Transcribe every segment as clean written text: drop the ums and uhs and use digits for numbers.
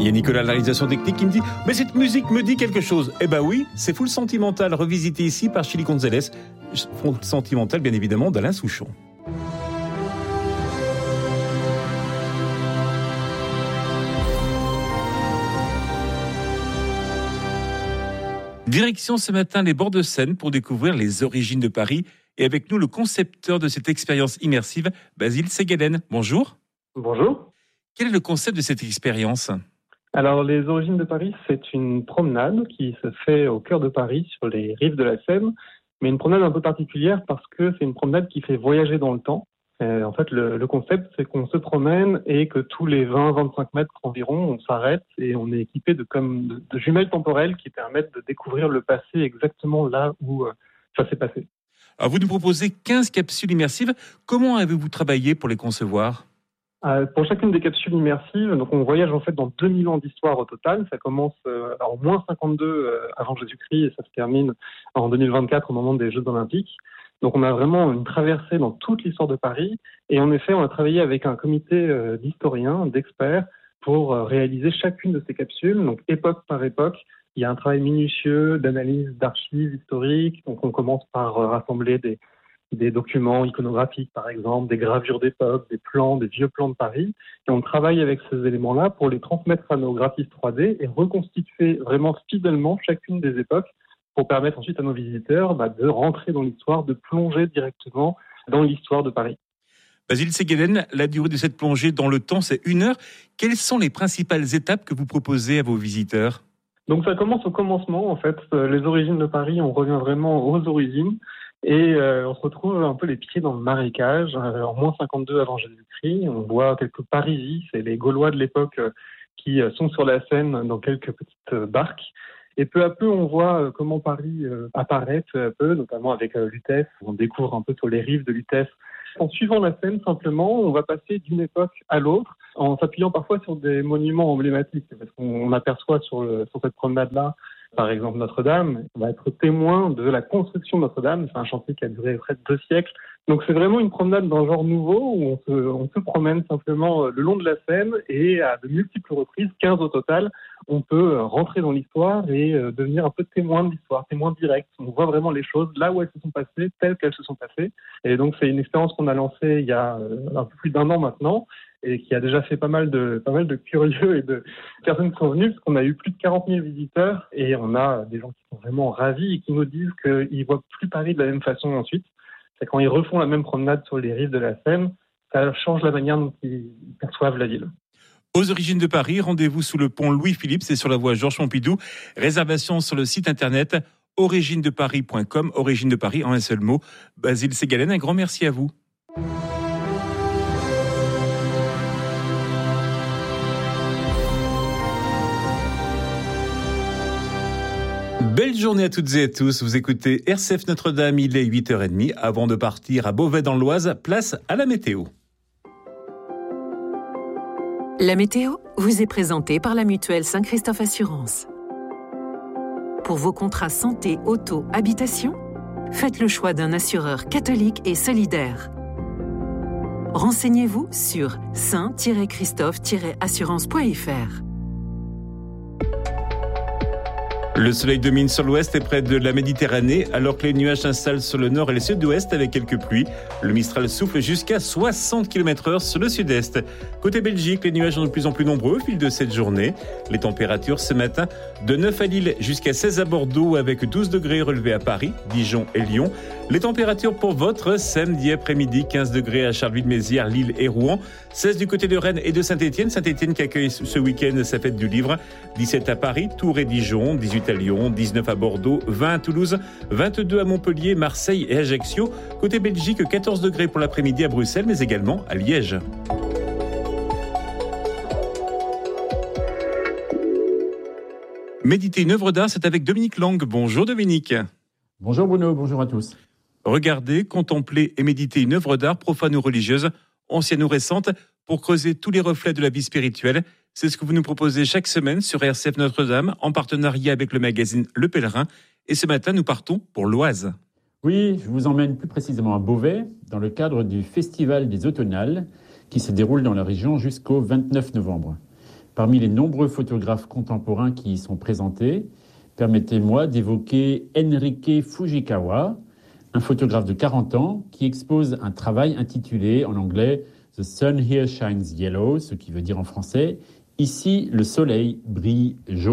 y a Nicolas à la réalisation technique qui me dit « Mais cette musique me dit quelque chose !» Eh ben oui, c'est Full Sentimental, revisité ici par Chili Gonzalez. Full Sentimental, bien évidemment, d'Alain Souchon. Direction ce matin les bords de Seine pour découvrir les origines de Paris. Et avec nous, le concepteur de cette expérience immersive, Basile Segalen. Bonjour. Bonjour. Quel est le concept de cette expérience ? Alors, les origines de Paris, c'est une promenade qui se fait au cœur de Paris, sur les rives de la Seine, mais une promenade un peu particulière parce que c'est une promenade qui fait voyager dans le temps. En fait, le concept, c'est qu'on se promène et que tous les 20-25 mètres environ, on s'arrête et on est équipé de jumelles temporelles qui permettent de découvrir le passé exactement là où ça s'est passé. Alors, vous nous proposez 15 capsules immersives. Comment avez-vous travaillé pour les concevoir ? Pour chacune des capsules immersives, donc on voyage en fait dans 2000 ans d'histoire au total. Ça commence en moins 52 avant Jésus-Christ et ça se termine en 2024 au moment des Jeux Olympiques. Donc on a vraiment une traversée dans toute l'histoire de Paris et en effet on a travaillé avec un comité d'historiens, d'experts pour réaliser chacune de ces capsules, donc époque par époque. Il y a un travail minutieux d'analyse d'archives historiques, donc on commence par rassembler des documents iconographiques par exemple, des gravures d'époque, des plans, des vieux plans de Paris et on travaille avec ces éléments-là pour les transmettre à nos graphistes 3D et reconstituer vraiment fidèlement chacune des époques pour permettre ensuite à nos visiteurs de rentrer dans l'histoire, de plonger directement dans l'histoire de Paris. Basile Segalen, la durée de cette plongée dans le temps, c'est 1 heure. Quelles sont les principales étapes que vous proposez à vos visiteurs ? Donc ça commence au commencement, en fait. Les origines de Paris, on revient vraiment aux origines. Et on se retrouve un peu les pieds dans le marécage. En moins 52 avant Jésus-Christ, on voit quelques Parisis, c'est les Gaulois de l'époque qui sont sur la Seine dans quelques petites barques. Et peu à peu, on voit comment Paris apparaît peu à peu, notamment avec Lutèce. On découvre un peu sur les rives de Lutèce. En suivant la Seine, simplement, on va passer d'une époque à l'autre, en s'appuyant parfois sur des monuments emblématiques. Parce qu'on aperçoit sur cette promenade-là, par exemple Notre-Dame, on va être témoin de la construction de Notre-Dame. C'est un chantier qui a duré près de 2 siècles. Donc c'est vraiment une promenade d'un genre nouveau où on se promène simplement le long de la Seine et à de multiples reprises, 15 au total, on peut rentrer dans l'histoire et devenir un peu témoin de l'histoire, témoin direct. On voit vraiment les choses là où elles se sont passées, telles qu'elles se sont passées. Et donc c'est une expérience qu'on a lancée il y a un peu plus d'1 an maintenant et qui a déjà fait pas mal de curieux et de personnes qui sont venues parce qu'on a eu plus de 40 000 visiteurs et on a des gens qui sont vraiment ravis et qui nous disent qu'ils voient plus Paris de la même façon ensuite. C'est quand ils refont la même promenade sur les rives de la Seine, ça change la manière dont ils perçoivent la ville. Aux origines de Paris, rendez-vous sous le pont Louis-Philippe, c'est sur la voie Georges Pompidou. Réservation sur le site internet originedeparis.com, Origine de Paris en un seul mot. Basile Segalen, un grand merci à vous. Belle journée à toutes et à tous. Vous écoutez RCF Notre-Dame, il est 8h30. Avant de partir à Beauvais dans l'Oise, place à la météo. La météo vous est présentée par la mutuelle Saint-Christophe Assurance. Pour vos contrats santé, auto, habitation, faites le choix d'un assureur catholique et solidaire. Renseignez-vous sur saint-christophe-assurance.fr. Le soleil domine sur l'ouest et près de la Méditerranée, alors que les nuages s'installent sur le nord et le sud-ouest avec quelques pluies. Le Mistral souffle jusqu'à 60 km/h sur le sud-est. Côté Belgique, les nuages sont de plus en plus nombreux au fil de cette journée. Les températures ce matin, de 9 à Lille jusqu'à 16 à Bordeaux, avec 12 degrés relevés à Paris, Dijon et Lyon. Les températures pour votre samedi après-midi, 15 degrés à Charleville-Mézières, Lille et Rouen. 16 du côté de Rennes et de Saint-Étienne. Saint-Étienne qui accueille ce week-end sa fête du livre. 17 à Paris, Tours et Dijon, 18 à Lyon, 19 à Bordeaux, 20 à Toulouse, 22 à Montpellier, Marseille et Ajaccio. Côté Belgique, 14 degrés pour l'après-midi à Bruxelles, mais également à Liège. Méditer une œuvre d'art, c'est avec Dominique Lang. Bonjour Dominique. Bonjour Bruno, bonjour à tous. Regarder, contempler et méditer une œuvre d'art profane ou religieuse, ancienne ou récente, pour creuser tous les reflets de la vie spirituelle. C'est ce que vous nous proposez chaque semaine sur RCF Notre-Dame, en partenariat avec le magazine Le Pèlerin. Et ce matin, nous partons pour l'Oise. Oui, je vous emmène plus précisément à Beauvais, dans le cadre du Festival des Automnales, qui se déroule dans la région jusqu'au 29 novembre. Parmi les nombreux photographes contemporains qui y sont présentés, permettez-moi d'évoquer Enrique Fujikawa, un photographe de 40 ans qui expose un travail intitulé en anglais « The sun here shines yellow », ce qui veut dire en français « Ici, le soleil brille jaune ».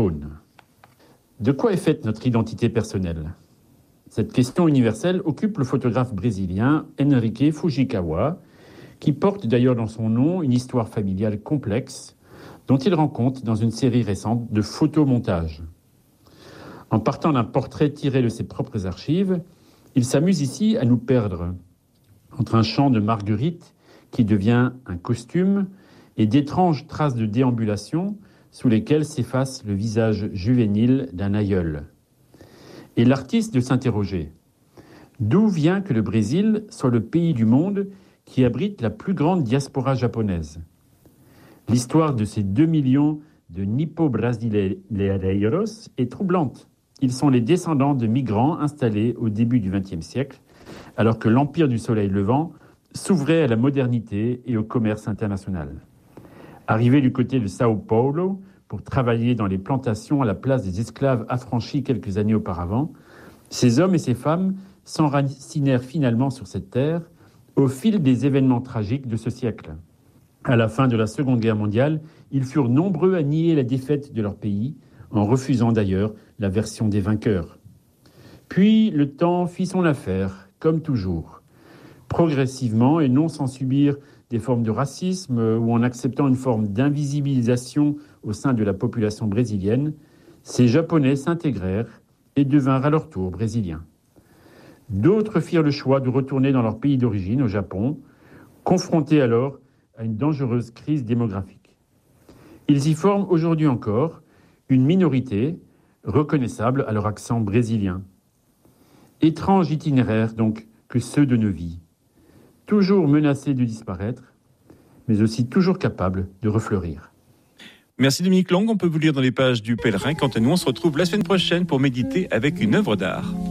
De quoi est faite notre identité personnelle ? Cette question universelle occupe le photographe brésilien Enrique Fujikawa, qui porte d'ailleurs dans son nom une histoire familiale complexe dont il rend compte dans une série récente de photomontages. En partant d'un portrait tiré de ses propres archives, il s'amuse ici à nous perdre entre un champ de marguerite qui devient un costume et d'étranges traces de déambulation sous lesquelles s'efface le visage juvénile d'un aïeul. Et l'artiste de s'interroger. D'où vient que le Brésil soit le pays du monde qui abrite la plus grande diaspora japonaise ? L'histoire de ces 2 millions de nippo-brasileiros est troublante. Ils sont les descendants de migrants installés au début du XXe siècle, alors que l'empire du soleil levant s'ouvrait à la modernité et au commerce international. Arrivés du côté de Sao Paulo pour travailler dans les plantations à la place des esclaves affranchis quelques années auparavant, ces hommes et ces femmes s'enracinèrent finalement sur cette terre au fil des événements tragiques de ce siècle. À la fin de la Seconde Guerre mondiale, ils furent nombreux à nier la défaite de leur pays, en refusant d'ailleurs la version des vainqueurs. Puis le temps fit son affaire, comme toujours. Progressivement, et non sans subir des formes de racisme ou en acceptant une forme d'invisibilisation au sein de la population brésilienne, ces Japonais s'intégrèrent et devinrent à leur tour brésiliens. D'autres firent le choix de retourner dans leur pays d'origine, au Japon, confrontés alors à une dangereuse crise démographique. Ils y forment aujourd'hui encore une minorité reconnaissable à leur accent brésilien. Étrange itinéraire donc que ceux de nos vies, toujours menacés de disparaître, mais aussi toujours capables de refleurir. Merci Dominique Lang, on peut vous lire dans les pages du Pèlerin. Quant à nous, on se retrouve la semaine prochaine pour méditer avec une œuvre d'art.